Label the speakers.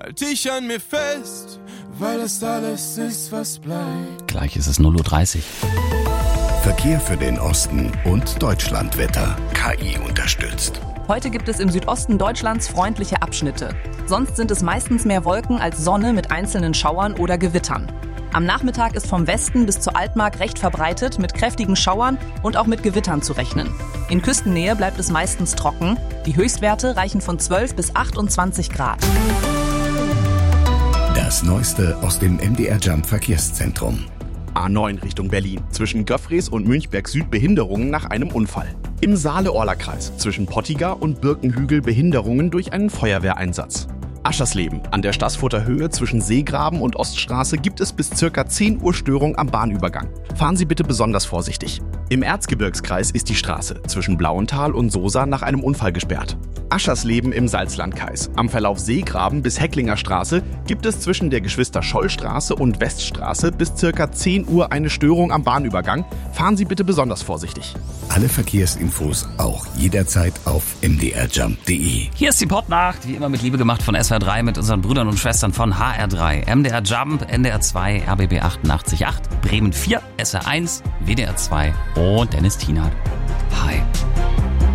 Speaker 1: halt ich an mir fest, weil das alles ist, was bleibt.
Speaker 2: Gleich ist es 0:30 Uhr.
Speaker 3: Verkehr für den Osten und Deutschlandwetter. KI unterstützt.
Speaker 4: Heute gibt es im Südosten Deutschlands freundliche Abschnitte. Sonst sind es meistens mehr Wolken als Sonne mit einzelnen Schauern oder Gewittern. Am Nachmittag ist vom Westen bis zur Altmark recht verbreitet mit kräftigen Schauern und auch mit Gewittern zu rechnen. In Küstennähe bleibt es meistens trocken. Die Höchstwerte reichen von 12 bis 28 Grad.
Speaker 3: Das Neueste aus dem MDR Jump Verkehrszentrum.
Speaker 5: A9 Richtung Berlin. Zwischen Göffries und Münchberg Süd Behinderungen nach einem Unfall. Im Saale-Orla-Kreis zwischen Pottiger und Birkenhügel Behinderungen durch einen Feuerwehreinsatz. Aschersleben. An der Staßfurter Höhe zwischen Seegraben und Oststraße gibt es bis ca. 10 Uhr Störung am Bahnübergang. Fahren Sie bitte besonders vorsichtig. Im Erzgebirgskreis ist die Straße zwischen Blauental und Sosa nach einem Unfall gesperrt. Aschersleben im Salzlandkreis. Am Verlauf Seegraben bis Hecklinger Straße gibt es zwischen der Geschwister-Scholl-Straße und Weststraße bis ca. 10 Uhr eine Störung am Bahnübergang. Fahren Sie bitte besonders vorsichtig.
Speaker 3: Alle Verkehrsinfos auch jederzeit auf mdrjump.de.
Speaker 2: Hier ist die Podnacht, wie immer mit Liebe gemacht von SWR3 mit unseren Brüdern und Schwestern von HR3. MDR Jump, NDR 2, RBB 88.8, Bremen 4, SR1, WDR 2 und Dennis Tienert. Hi.